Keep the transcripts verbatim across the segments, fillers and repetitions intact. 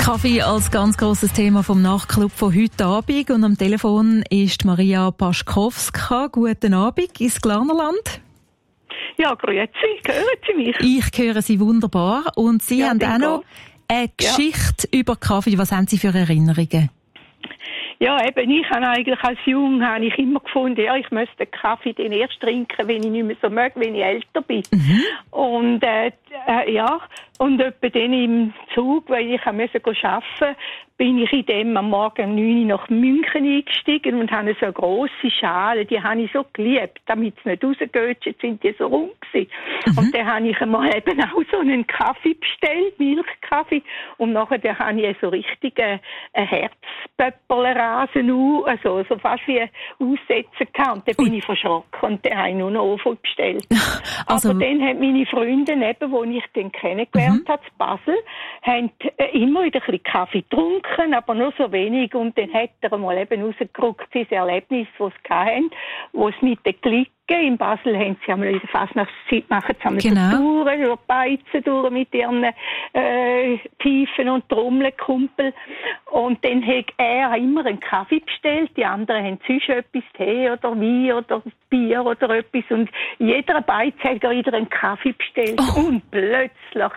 Kaffee als ganz grosses Thema vom Nachtclub von heute Abend. Und am Telefon ist Maria Paschkowska. Guten Abend ins Glarnerland. Ja, grüezi. Hören Sie mich? Ich höre Sie wunderbar. Und Sie ja, haben auch noch eine Geschichte ja. über Kaffee. Was haben Sie für Erinnerungen? Ja, eben, ich habe eigentlich als Jung habe ich immer gefunden, ja, ich müsste den Kaffee den erst trinken, wenn ich nicht mehr so mag, wenn ich älter bin. Mhm. Und, äh, äh, ja, und etwa dann im Zug, weil ich arbeiten musste, bin ich in dem am Morgen um neun Uhr nach München eingestiegen und habe so eine grosse Schale, die habe ich so geliebt, damit es nicht rausgeht, jetzt sind die so rund gewesen. Mhm. Und dann habe ich einmal eben auch so einen Kaffee bestellt, Milchkaffee, und nachher habe ich so richtig einen Herzpöpperlerasen, also so fast wie aussetzen gehabt. Und dann bin Ui. ich verschrocken und dann habe ich nur noch Ofen bestellt. Also, aber dann haben meine Freunde, eben, wo ich den kennengelernt mhm. habe, in Basel, haben immer wieder ein bisschen Kaffee getrunken, aber nur so wenig. Und dann hat er mal eben rausgerückt, sein Erlebnis, das sie hatten, wo es mit den Klicken in Basel haben sie einmal in der Fasnachtszeit machen, sie haben genau. so Touren, über Beizen durch mit ihren äh, Pfeifen und Trommelkumpel. Und dann hat er immer einen Kaffee bestellt, die anderen haben sonst etwas, Tee oder Wein oder Bier oder etwas. Und jeder Beiz hat wieder einen Kaffee bestellt. Oh. Und plötzlich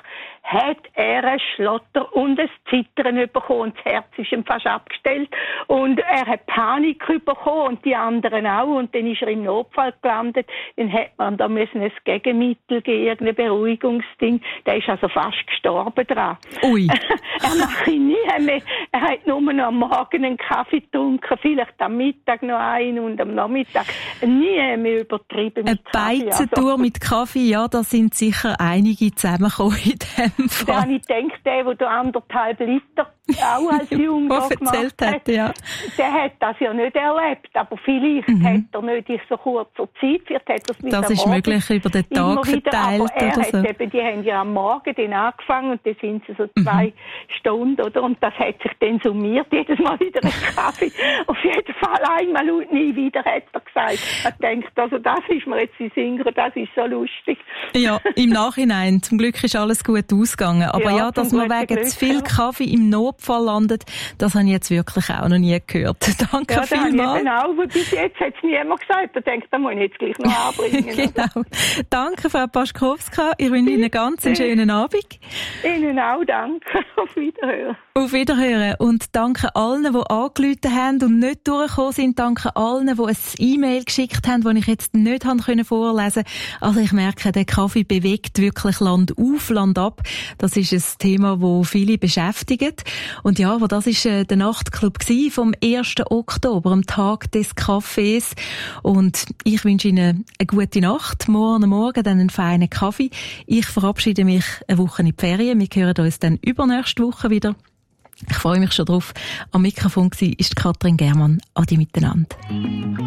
hat er einen Schlotter und ein Zittern bekommen und das Herz ist ihm fast abgestellt und er hat Panik bekommen und die anderen auch und dann ist er im Notfall gelandet. Dann hat man da müssen ein Gegenmittel geben, irgendein Beruhigungsding. Der ist also fast gestorben dran. Ui. Er macht ihn nie mehr. Er hat nur noch am Morgen einen Kaffee getrunken, vielleicht am Mittag noch einen und am Nachmittag. Nie mehr übertrieben mit Kaffee. Eine Beizentour also. Mit Kaffee, ja, da sind sicher einige zusammengekommen in dem Fall. Da habe ich gedacht, der, der da anderthalb Liter auch als Jung gemacht hat, ja. der hat das ja nicht erlebt. Aber vielleicht mhm. hat er nicht in so kurzer Zeit, vielleicht hat er es mit Das ist Morgen möglich, über den Tag wieder, verteilt aber er oder hat so. Eben, die haben ja am Morgen dann angefangen und dann sind sie so zwei mhm. Stunden, oder? Und das hat sich dann summiert, jedes Mal wieder ein Kaffee. Auf jeden Fall einmal und nie wieder, hat er gesagt. Er denkt, also das ist mir jetzt in Singen, das ist so lustig. Ja, im Nachhinein. Zum Glück ist alles gut ausgegangen. Aber ja, ja dass man wegen zu viel Kaffee im Notfall landet, das habe ich jetzt wirklich auch noch nie gehört. Danke ja, vielmals. Ja, genau. Bis jetzt hat es niemand gesagt. Da denkt, da muss ich jetzt gleich noch anbringen. Genau. Danke, Frau Paschkowska. Ich wünsche Ihnen ganz einen schönen Abend. Ihnen auch, danke. Auf Wiederhören. Auf Wiederhören. Und danke allen, die angerufen haben und nicht durchgekommen sind. Danke allen, die ein E-Mail geschickt haben, das ich jetzt nicht vorlesen konnte. Also ich merke, der Kaffee bewegt wirklich Land auf, Land ab. Das ist ein Thema, das viele beschäftigt. Und ja, aber das war äh, der Nachtclub vom ersten Oktober, am Tag des Kaffees. Und ich wünsche Ihnen eine gute Nacht. Morgen Morgen dann einen feinen Kaffee. Ich verabschiede mich eine Woche in die Ferien. Wir hören uns dann übernächste Woche wieder. Ich freue mich schon drauf. Am Mikrofon war Katrin Germann. Adi miteinander.